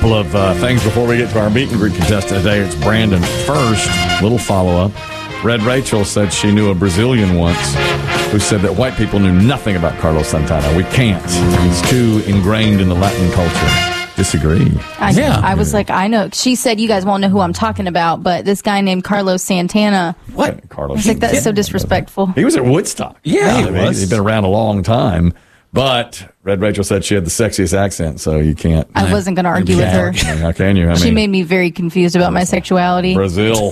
Couple of things before we get to our meet and greet contestant today. It's Brandon first. Little follow-up. Red Rachel said she knew a Brazilian once who said that white people knew nothing about Carlos Santana. We can't. He's too ingrained in the Latin culture. Disagree. I was like, I know. She said you guys won't know who I'm talking about, but this guy named Carlos Santana. What? Carlos I was like, that's so disrespectful. He was at Woodstock. Yeah, he was. He's been around a long time. But Red Rachel said she had the sexiest accent, so you can't. I wasn't going to argue with her. How can you? She made me very confused about my sexuality. Brazil.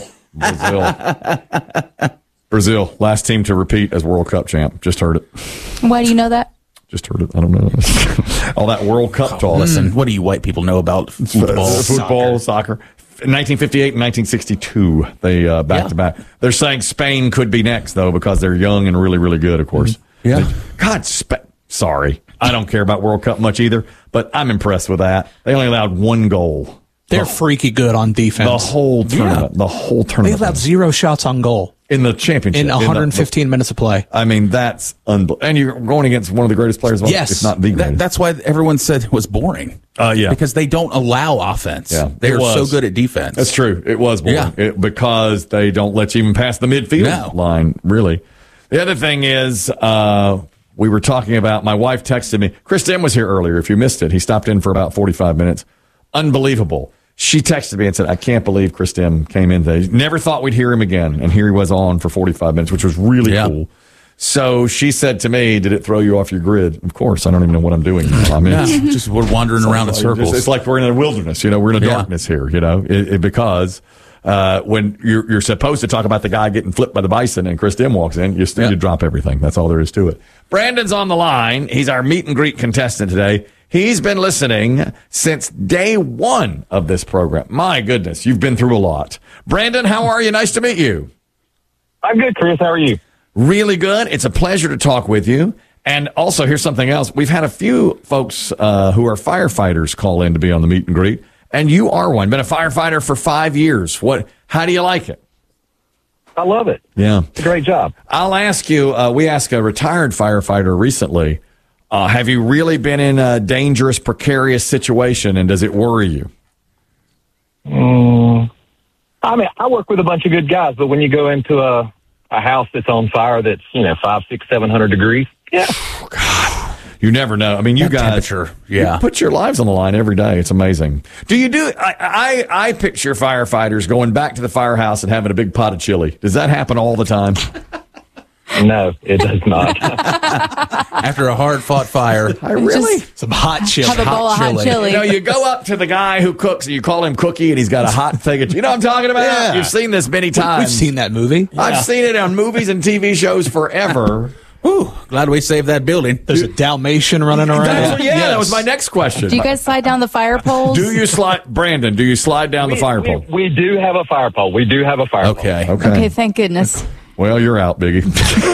Brazil, last team to repeat as World Cup champ. Just heard it. Why do you know that? Just heard it. I don't know. All that World Cup talk. Listen, what do you white people know about football, soccer? 1958 and 1962, they back to back. They're saying Spain could be next, though, because they're young and really, really good, of course. Yeah. God, sorry. I don't care about World Cup much either, but I'm impressed with that. They only allowed one goal. They're freaky good on defense. The whole tournament. The whole tournament. They allowed 0 shots on goal. In the championship. In 115 minutes of play. I mean, that's unbelievable. And you're going against one of the greatest players of all time. Yes. If not the greatest. That's why everyone said it was boring. Yeah. Because they don't allow offense. Yeah, they are so good at defense. That's true. It was boring. Yeah. Because they don't let you even pass the midfield line, really. The other thing is, we were talking about, my wife texted me. Chris Dim was here earlier. If you missed it, he stopped in for about 45 minutes. Unbelievable. She texted me and said, I can't believe Chris Dim came in today. Never thought we'd hear him again. And here he was on for 45 minutes, which was really cool. So she said to me, did it throw you off your grid? Of course. I don't even know what I'm doing. I mean, just we're wandering around in circles. It's like we're in a wilderness. We're in a darkness here, because when you're supposed to talk about the guy getting flipped by the bison and Chris Dim walks in, you drop everything. That's all there is to it. Brandon's on the line. He's our meet and greet contestant today. He's been listening since day one of this program. My goodness, you've been through a lot. Brandon, how are you? Nice to meet you. I'm good, Chris. How are you? Really good. It's a pleasure to talk with you. And also, here's something else. We've had a few folks who are firefighters call in to be on the meet and greet. And you are one. Been a firefighter for 5 years. How do you like it? I love it. Yeah. It's a great job. I'll ask you, we asked a retired firefighter recently, have you really been in a dangerous, precarious situation, and does it worry you? I mean, I work with a bunch of good guys, but when you go into a house that's on fire that's, 500, 600, 700 degrees, Oh, God. You never know. I mean, you guys you put your lives on the line every day. It's amazing. Do you do I picture firefighters going back to the firehouse and having a big pot of chili. Does that happen all the time? No, it does not. After a hard-fought fire. Some hot chili. Have a bowl of hot chili. You go up to the guy who cooks and you call him Cookie and he's got a hot thing. You know what I'm talking about? Yeah. You've seen this many times. We've seen that movie. I've seen it on movies and TV shows forever. Ooh, glad we saved that building. There's a Dalmatian running around. That was my next question. Do you guys slide down the fire poles? Brandon, do you slide down the fire pole? We do have a fire pole. We do have a fire pole. Okay, thank goodness. Well, you're out, Biggie.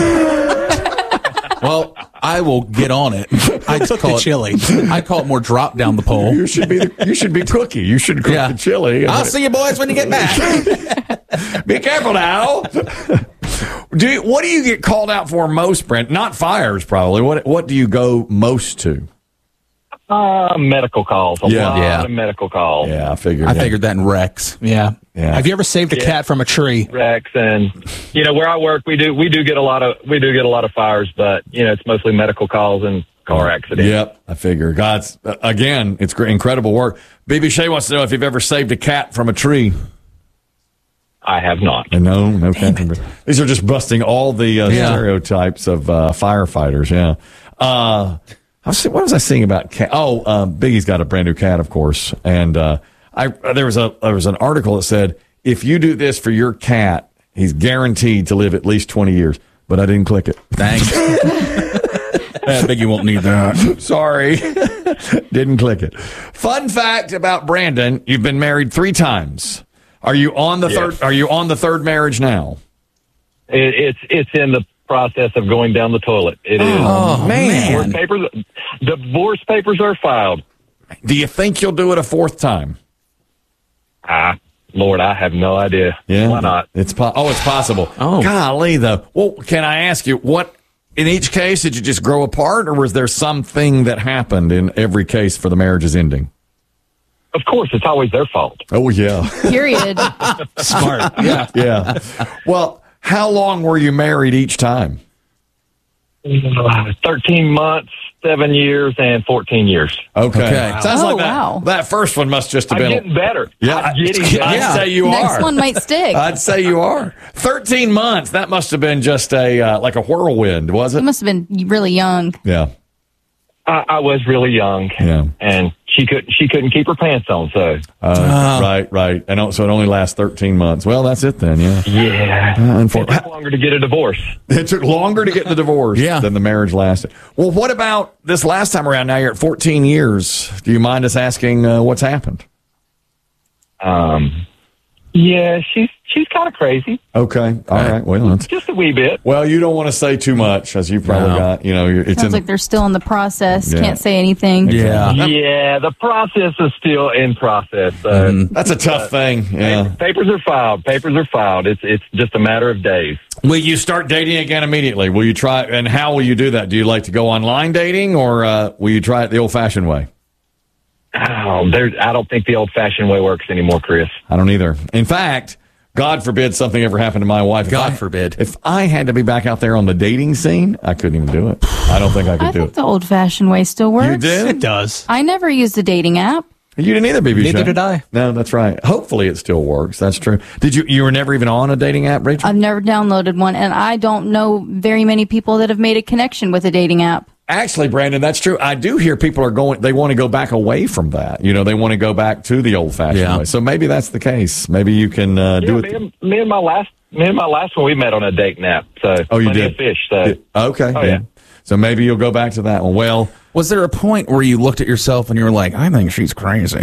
Well, I will get on it. I call it chili. I call it more drop down the pole. You should be Cookie. You should cook the chili. I'll see you boys when you get back. Be careful now. What do you get called out for most, Brent? Not fires, probably. What do you go most to? Medical calls. A lot of medical calls. Yeah, I figured that in Rex. Yeah. Have you ever saved a cat from a tree? Rex, and where I work, we do get a lot of fires, but it's mostly medical calls and car accidents. Yep, I figure. God's again, it's great, incredible work. BB Shea wants to know if you've ever saved a cat from a tree. I have not. No cat. These are just busting all the stereotypes of firefighters. Yeah. What was I saying about cat? Biggie's got a brand new cat, of course, and there was an article that said if you do this for your cat, he's guaranteed to live at least 20 years. But I didn't click it. Thanks. Biggie won't need that. Sorry, didn't click it. Fun fact about Brandon: you've been married 3 times. Are you on the third? Are you on the third marriage now? It's in the process of going down the toilet. It is. Oh man! Divorce papers are filed. Do you think you'll do it a 4th time? Lord, I have no idea. Yeah, why not? It's possible. Oh, golly, though. Well, can I ask you what? In each case, did you just grow apart, or was there something that happened in every case for the marriage's ending? of course, it's always their fault. Oh, yeah. Period. Smart. Yeah. Yeah. Well, how long were you married each time? 13 months, 7 years, and 14 years. Okay. Wow. Sounds Oh, like that. wow. That first one must just have I'm been. getting better. Yeah, I'm getting better. I'd say you Next are. one might stick. I'd say you are. 13 months. That must have been just a like a whirlwind, was You it? must have been really young. Yeah. I was really young, Yeah. and she couldn't keep her pants on. So Right. And so it only lasts 13 months. Well, that's it then. Yeah. yeah, it took longer to get a divorce. It took longer to get the divorce Yeah. than the marriage lasted. Well, what about this last time around? Now you're at 14 years. Do you mind us asking what's happened? Yeah, she's kind of crazy, Okay. All right. Well, just a wee bit. well, you don't want to say too much, as you probably No. got. You know, it's Sounds like they're still in the process. Yeah. Can't say anything. Yeah. Yeah, the process is still in process. So that's a tough thing. Yeah. papers are filed. It's just a matter of days. Will you start dating again immediately? Will you try? And how will you do that? Do you like to go online dating, or will you try it the old-fashioned way? I don't think the old-fashioned way works anymore, Chris. I don't either. In fact, God forbid something ever happened to my wife. God forbid. If I had to be back out there on the dating scene, I couldn't even do it. I don't think I could I do think it. the old-fashioned way still works. You did? It does. I never used a dating app. You didn't either, BB. Neither Show. did I. No, that's right. Hopefully it still works. That's true. Did you? You were never even on a dating app, Rachel? I've never downloaded one, and I don't know very many people that have made a connection with a dating app. Actually, Brandon, that's true. I do hear people are going. They want to go back away from that. You know, they want to go back to the old-fashioned way. So maybe that's the case. Maybe you can do it. Me and my last one, we met on a dating app. So Oh, you plenty did? of fish. So Okay. Oh, yeah. So maybe you'll go back to that one. Well, Was there a point where you looked at yourself and you were like, I think she's crazy?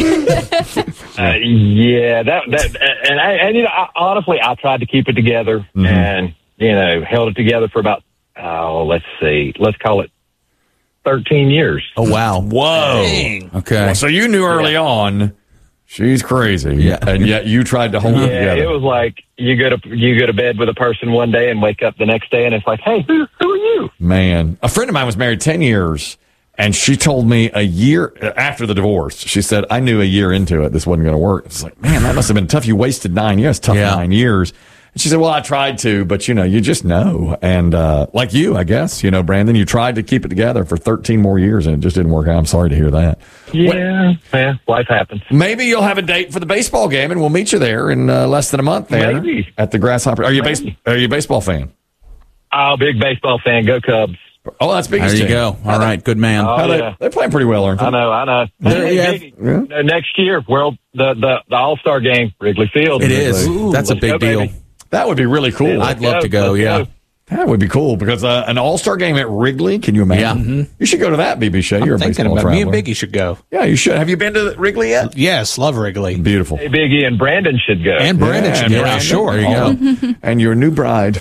yeah, and you know, honestly, I tried to keep it together and held it together for about let's call it 13 years. Oh, wow. whoa. Okay. So you knew early on she's crazy. Yeah. And yet you tried to hold it Yeah, together. it was like you go to bed with a person one day and wake up the next day and it's like, hey, who are you? Man, a friend of mine was married 10 years, and she told me a year after the divorce, she said, I knew a year into it this wasn't going to work. It's like, man, that must have been tough. You wasted 9 years. Tough 9 years. And she said, well, I tried to, but you just know. And like you, I guess, Brandon, you tried to keep it together for 13 more years, and it just didn't work out. I'm sorry to hear that. Yeah, life happens. Maybe you'll have a date for the baseball game, and we'll meet you there in less than a month there Maybe. at the Grasshopper. Are you a baseball fan? Oh, big baseball fan. Go Cubs. Oh, that's big. There you go. All right. Good man. Oh, yeah. They're playing pretty well, aren't they? I know. Next year, the All-Star game, Wrigley Field. It is. Ooh, That's a let's big go, deal. baby. That would be really cool. I'd love to go. Let's Yeah. go. That would be cool because an all-star game at Wrigley. Can you imagine? Yeah. You should go to that, BB Shea. You're a Thinking baseball about me and traveler. Biggie should go. Yeah, you should. Have you been to Wrigley yet? Yes, love Wrigley. Beautiful. Hey, Biggie and Brandon should go. And Brandon should and go. Brandon. Sure. There you go. And your new bride.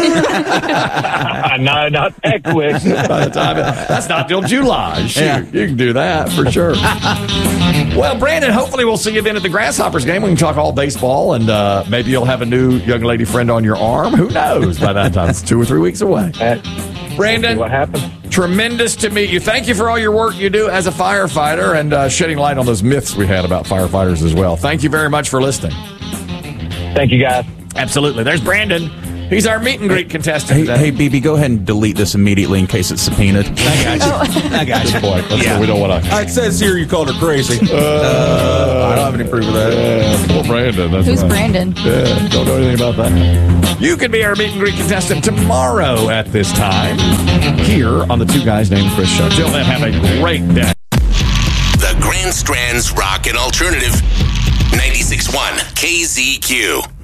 No, not that quick. By the time that's not till July. Shoot, Yeah. you can do that for sure. Well, Brandon, hopefully we'll see you then at the Grasshoppers game. We can talk all baseball, and maybe you'll have a new young lady friend on your arm. Who knows? By that time, it's 2 or 3 weeks away. Brandon, What happened? tremendous to meet you. Thank you for all your work you do as a firefighter and shedding light on those myths we had about firefighters as well. Thank you very much for listening. Thank you, guys. Absolutely. There's Brandon. He's our meet and greet contestant. Hey, BB, go ahead and delete this immediately in case it's subpoenaed. I got you. I got you. Boy, we don't want to. It says here you called her crazy. I don't have any proof of that. Poor Brandon. That's Who's right. Brandon? Yeah, don't know anything about that. You can be our meet and greet contestant tomorrow at this time here on the Two Guys Named Chris show. Till then, have a great day. The Grand Strand's Rock and Alternative 96.1 KZQ.